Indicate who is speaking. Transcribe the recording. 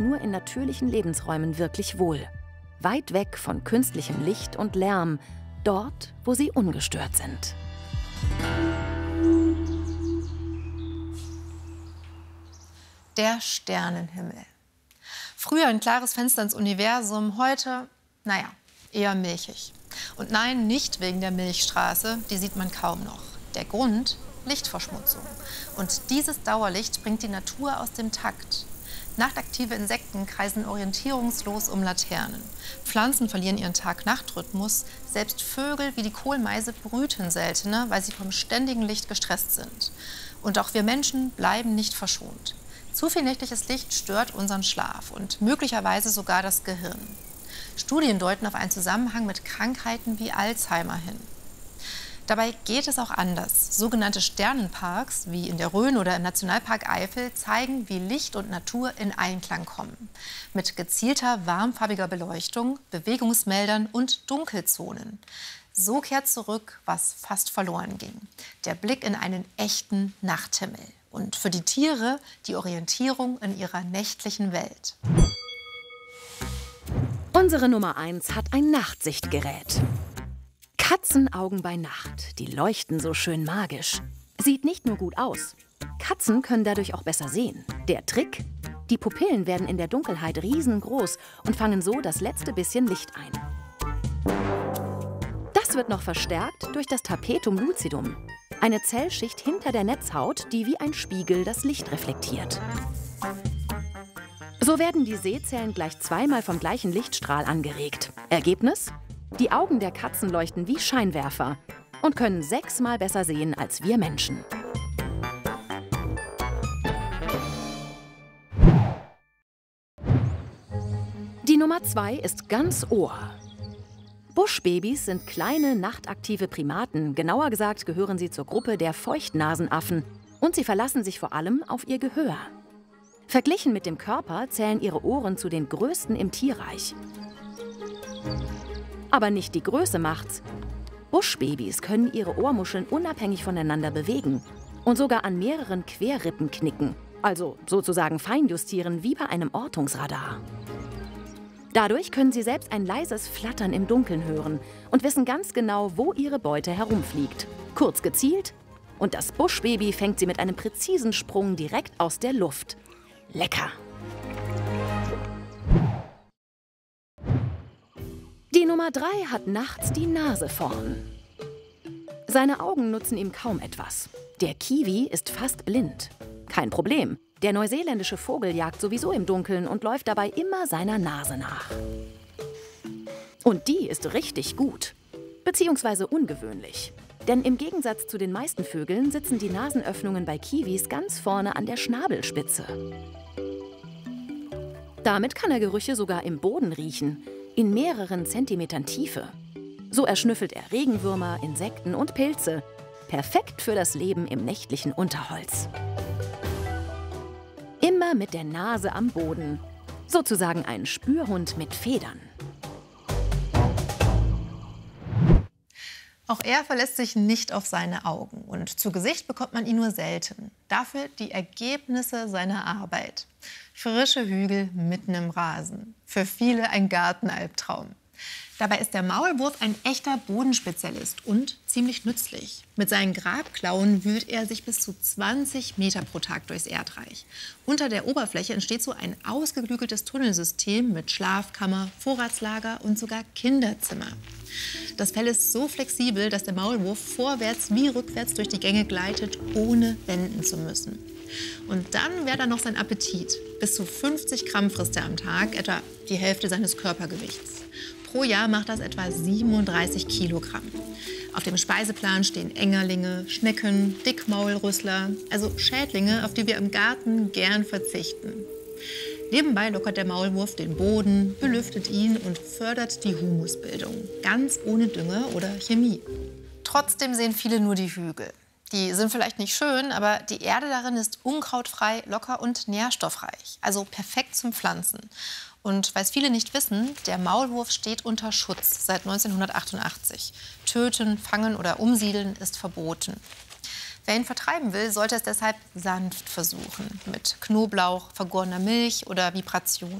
Speaker 1: nur in natürlichen Lebensräumen wirklich wohl. Weit weg von künstlichem Licht und Lärm, dort, wo sie ungestört sind.
Speaker 2: Der Sternenhimmel. Früher ein klares Fenster ins Universum, heute, naja, eher milchig. Und nein, nicht wegen der Milchstraße, die sieht man kaum noch. Der Grund? Lichtverschmutzung. Und dieses Dauerlicht bringt die Natur aus dem Takt. Nachtaktive Insekten kreisen orientierungslos um Laternen. Pflanzen verlieren ihren Tag-Nacht-Rhythmus. Selbst Vögel wie die Kohlmeise brüten seltener, weil sie vom ständigen Licht gestresst sind. Und auch wir Menschen bleiben nicht verschont. Zu viel nächtliches Licht stört unseren Schlaf und möglicherweise sogar das Gehirn. Studien deuten auf einen Zusammenhang mit Krankheiten wie Alzheimer hin. Dabei geht es auch anders. Sogenannte Sternenparks, wie in der Rhön oder im Nationalpark Eifel, zeigen, wie Licht und Natur in Einklang kommen. Mit gezielter, warmfarbiger Beleuchtung, Bewegungsmeldern und Dunkelzonen. So kehrt zurück, was fast verloren ging. Der Blick in einen echten Nachthimmel. Und für die Tiere die Orientierung in ihrer nächtlichen Welt.
Speaker 1: Unsere Nummer 1 hat ein Nachtsichtgerät. Katzenaugen bei Nacht, die leuchten so schön magisch. Sieht nicht nur gut aus. Katzen können dadurch auch besser sehen. Der Trick? Die Pupillen werden in der Dunkelheit riesengroß und fangen so das letzte bisschen Licht ein. Das wird noch verstärkt durch das Tapetum lucidum, eine Zellschicht hinter der Netzhaut, die wie ein Spiegel das Licht reflektiert. So werden die Sehzellen gleich zweimal vom gleichen Lichtstrahl angeregt. Ergebnis? Die Augen der Katzen leuchten wie Scheinwerfer und können 6-mal besser sehen als wir Menschen. Die Nummer 2 ist ganz Ohr. Buschbabys sind kleine, nachtaktive Primaten. Genauer gesagt gehören sie zur Gruppe der Feuchtnasenaffen und sie verlassen sich vor allem auf ihr Gehör. Verglichen mit dem Körper zählen ihre Ohren zu den größten im Tierreich. Aber nicht die Größe macht's. Buschbabys können ihre Ohrmuscheln unabhängig voneinander bewegen und sogar an mehreren Querrippen knicken, also sozusagen feinjustieren wie bei einem Ortungsradar. Dadurch können sie selbst ein leises Flattern im Dunkeln hören und wissen ganz genau, wo ihre Beute herumfliegt. Kurz gezielt und das Buschbaby fängt sie mit einem präzisen Sprung direkt aus der Luft. Lecker! Die Nummer 3 hat nachts die Nase vorn. Seine Augen nutzen ihm kaum etwas. Der Kiwi ist fast blind. Kein Problem. Der neuseeländische Vogel jagt sowieso im Dunkeln und läuft dabei immer seiner Nase nach. Und die ist richtig gut. Beziehungsweise ungewöhnlich. Denn im Gegensatz zu den meisten Vögeln sitzen die Nasenöffnungen bei Kiwis ganz vorne an der Schnabelspitze. Damit kann er Gerüche sogar im Boden riechen, in mehreren Zentimetern Tiefe. So erschnüffelt er Regenwürmer, Insekten und Pilze. Perfekt für das Leben im nächtlichen Unterholz. Immer mit der Nase am Boden. Sozusagen ein Spürhund mit Federn.
Speaker 2: Auch er verlässt sich nicht auf seine Augen und zu Gesicht bekommt man ihn nur selten. Dafür die Ergebnisse seiner Arbeit. Frische Hügel mitten im Rasen. Für viele ein Gartenalbtraum. Dabei ist der Maulwurf ein echter Bodenspezialist und ziemlich nützlich. Mit seinen Grabklauen wühlt er sich bis zu 20 Meter pro Tag durchs Erdreich. Unter der Oberfläche entsteht so ein ausgeklügeltes Tunnelsystem mit Schlafkammer, Vorratslager und sogar Kinderzimmer. Das Fell ist so flexibel, dass der Maulwurf vorwärts wie rückwärts durch die Gänge gleitet, ohne wenden zu müssen. Und dann wäre da noch sein Appetit. Bis zu 50 Gramm frisst er am Tag, etwa die Hälfte seines Körpergewichts. Pro Jahr macht das etwa 37 Kilogramm. Auf dem Speiseplan stehen Engerlinge, Schnecken, Dickmaulrüssler, also Schädlinge, auf die wir im Garten gern verzichten. Nebenbei lockert der Maulwurf den Boden, belüftet ihn und fördert die Humusbildung, ganz ohne Dünger oder Chemie. Trotzdem sehen viele nur die Hügel. Die sind vielleicht nicht schön, aber die Erde darin ist unkrautfrei, locker und nährstoffreich, also perfekt zum Pflanzen. Und weil es viele nicht wissen, der Maulwurf steht unter Schutz seit 1988. Töten, fangen oder umsiedeln ist verboten. Wer ihn vertreiben will, sollte es deshalb sanft versuchen, mit Knoblauch, vergorener Milch oder Vibration.